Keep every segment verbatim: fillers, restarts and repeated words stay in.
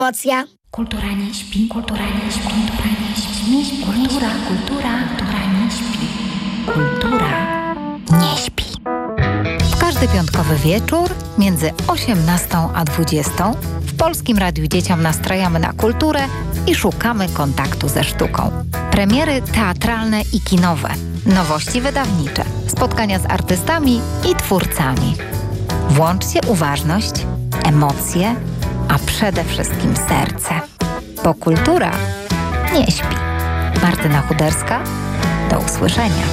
Autopromocja. Kultura nie śpi, kultura nie śpi, kultura nie śpi, nie śpi. Kultura, kultura, kultura nie śpi. Kultura nie śpi. W każdy piątkowy wieczór między osiemnastą a dwudziestą w Polskim Radiu Dzieciom nastrajamy na kulturę i szukamy kontaktu ze sztuką. Premiery teatralne i kinowe, nowości wydawnicze, spotkania z artystami i twórcami. Włączcie uważność, emocje, a przede wszystkim serce. Bo kultura nie śpi. Martyna Chuderska, do usłyszenia.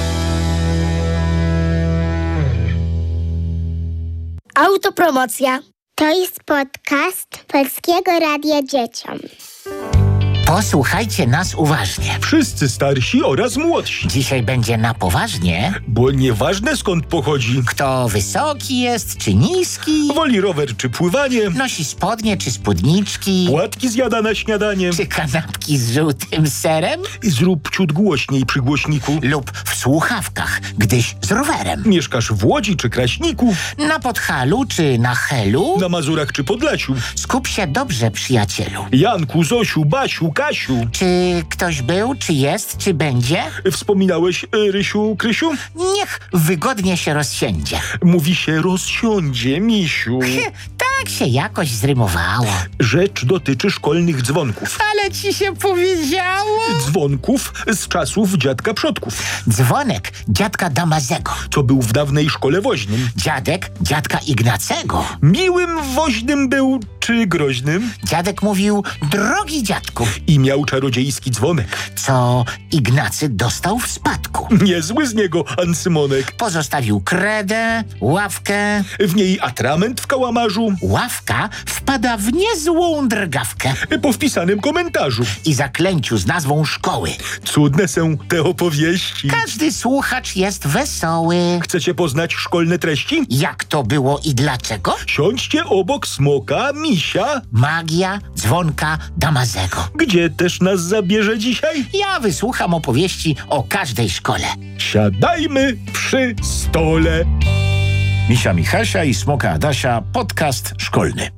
Autopromocja. To jest podcast Polskiego Radia Dzieciom. Posłuchajcie nas uważnie. Wszyscy starsi oraz młodsi. Dzisiaj będzie na poważnie. Bo nieważne skąd pochodzi, Kto wysoki jest, czy niski, woli rower czy pływanie, nosi spodnie czy spódniczki, płatki zjada na śniadanie czy kanapki z żółtym serem, i zrób ciut głośniej przy głośniku. lub w słuchawkach, gdyś z rowerem. Mieszkasz w Łodzi czy Kraśniku, Na Podhalu czy na Helu. na Mazurach czy Podlasiu. Skup się dobrze, przyjacielu. Janku, Zosiu, Basiu, Kasiu. Czy ktoś był, czy jest, czy będzie? Wspominałeś, y, Rysiu, Krysiu? Niech wygodnie się rozsiędzie. Mówi się rozsiądzie, misiu. Tak się jakoś zrymowało. Rzecz dotyczy szkolnych dzwonków. Ale ci się powiedziało. Dzwonków z czasów dziadka przodków, Dzwonek dziadka Damazego. co był w dawnej szkole woźnym. Dziadek dziadka Ignacego. Miłym woźnym był czy groźnym Dziadek mówił: drogi dziadku, i miał czarodziejski dzwonek. co Ignacy dostał w spadku. Niezły z niego ancymonek. Pozostawił kredę, ławkę. W niej atrament w kałamarzu, Ławka wpada w niezłą drgawkę po wpisanym komentarzu. i zaklęciu z nazwą szkoły. Cudne są te opowieści. Każdy słuchacz jest wesoły. Chcecie poznać szkolne treści? Jak to było i dlaczego? Siądźcie obok smoka, misia. Magia dzwonka Damazego. Gdzie też nas zabierze dzisiaj? Ja wysłucham opowieści o każdej szkole. Siadajmy przy stole. Misia Michasia i Smoka Adasia, podcast szkolny.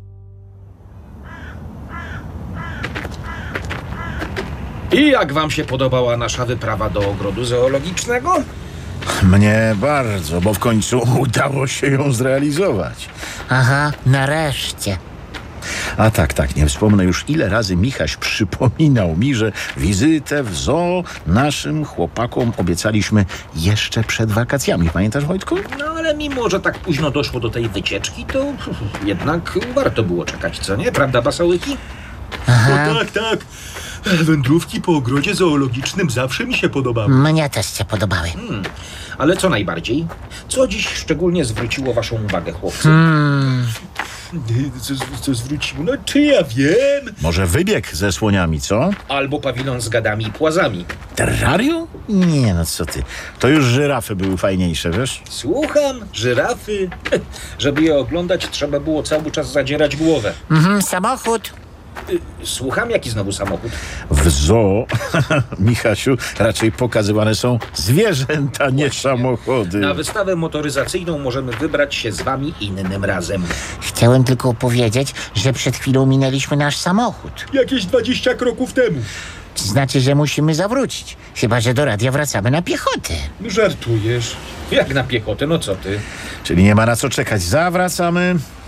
I jak wam się podobała nasza wyprawa do ogrodu zoologicznego? Mnie bardzo, bo w końcu udało się ją zrealizować. Aha, nareszcie. A tak, tak, nie wspomnę już, ile razy Michaś przypominał mi, że wizytę w zoo naszym chłopakom obiecaliśmy jeszcze przed wakacjami. Pamiętasz, Wojtku? No ale mimo, że tak późno doszło do tej wycieczki, to jednak warto było czekać, co nie? Prawda, basołyki? O tak, tak. Wędrówki po ogrodzie zoologicznym zawsze mi się podobały. Mnie też się podobały. Hmm. Ale co najbardziej? Co dziś szczególnie zwróciło waszą uwagę, chłopcy? Hmm. Co, co zwróciło? No czy ja wiem? Może wybieg ze słoniami, co? Albo pawilon z gadami i płazami. Terrarium? Nie, no co ty. To już żyrafy były fajniejsze, wiesz? Słucham, żyrafy. Żeby je oglądać, trzeba było cały czas zadzierać głowę. Mhm, samochód. Słucham, jaki znowu samochód? W zoo, Michasiu, raczej pokazywane są zwierzęta, nie samochody. Na wystawę motoryzacyjną możemy wybrać się z wami innym razem. Chciałem tylko powiedzieć, że przed chwilą minęliśmy nasz samochód. Jakieś dwadzieścia kroków temu. Znaczy, że musimy zawrócić. Chyba że do radia wracamy na piechotę. Żartujesz. Jak na piechotę, no co ty? Czyli nie ma na co czekać. Zawracamy.